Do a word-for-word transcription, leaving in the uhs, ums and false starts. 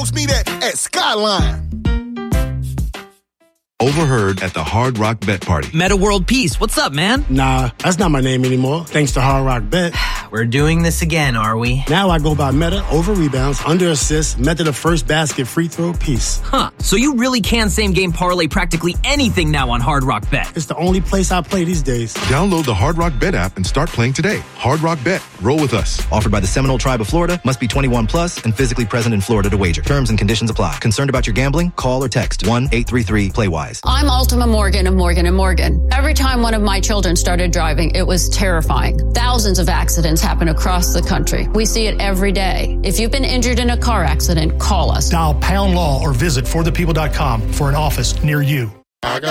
Folks meet at, at Skyline. Overheard at the Hard Rock Bet Party. Meta World Peace, what's up, man? Nah, that's not my name anymore, thanks to Hard Rock Bet. We're doing this again, are we? Now I go by Meta, over rebounds, under assists, Meta the first basket, free throw, Peace. Huh, so you really can same-game parlay practically anything now on Hard Rock Bet. It's the only place I play these days. Download the Hard Rock Bet app and start playing today. Hard Rock Bet. Roll with us. Offered by the Seminole Tribe of Florida. Must be twenty-one plus and physically present in Florida to wager. Terms and conditions apply. Concerned about your gambling? Call or text one eight three three play wise. I'm Ultima Morgan of Morgan and Morgan. Every time one of my children started driving, it was terrifying. Thousands of accidents happen across the country. We see it every day. If you've been injured in a car accident, call us. Dial pound law or visit for the people dot com for an office near you. I got